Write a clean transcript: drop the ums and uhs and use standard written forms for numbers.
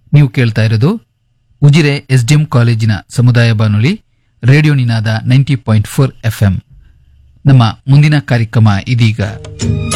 ನೀವು ಕೇಳ್ತಾ ಇರೋದು ಉಜಿರೆ ಎಸ್ಡಿಎಂ ಕಾಲೇಜಿನ ಸಮುದಾಯ ಬಾನುಲಿ ರೇಡಿಯೋ ನಿನಾದ 90.4 FM. ನಮ್ಮ ಮುಂದಿನ ಕಾರ್ಯಕ್ರಮ ಇದೀಗ.